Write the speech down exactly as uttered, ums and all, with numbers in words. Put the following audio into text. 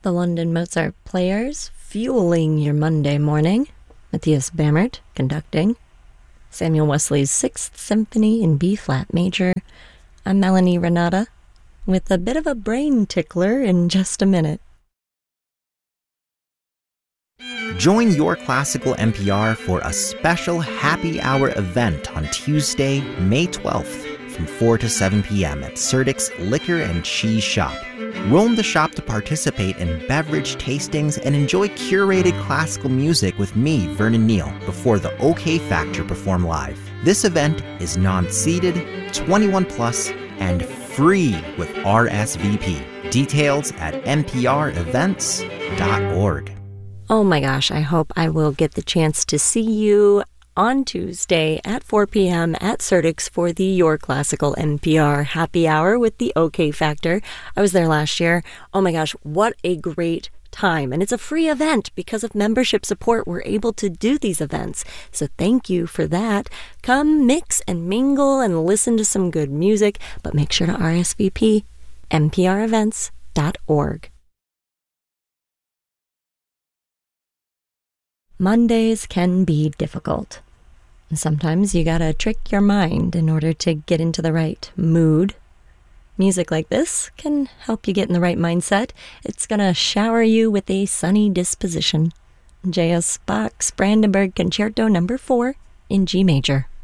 The London Mozart Players, fueling your Monday morning. Matthias Bamert, conducting. Samuel Wesley's Sixth Symphony in B-flat major. I'm Melanie Renata, with a bit of a brain tickler in just a minute. Join Your Classical N P R for a special happy hour event on Tuesday, May twelfth, from four to seven p.m. at Serdik's Liquor and Cheese Shop. Roam the shop to participate in beverage tastings and enjoy curated classical music with me, Vernon Neal, before the OK Factor perform live. This event is non-seated, twenty-one plus, and free with R S V P. Details at n p r events dot org. Oh my gosh, I hope I will get the chance to see you on Tuesday at four p.m. at Serdik's for the Your Classical N P R happy hour with the OK Factor. I was there last year. Oh my gosh, what a great time. And it's a free event. Because of membership support, we're able to do these events. So thank you for that. Come mix and mingle and listen to some good music, but make sure to R S V P, n p r events dot org. Mondays can be difficult. Sometimes you gotta trick your mind in order to get into the right mood. Music like this can help you get in the right mindset. It's gonna shower you with a sunny disposition. J S. Bach's Brandenburg Concerto number four in G major.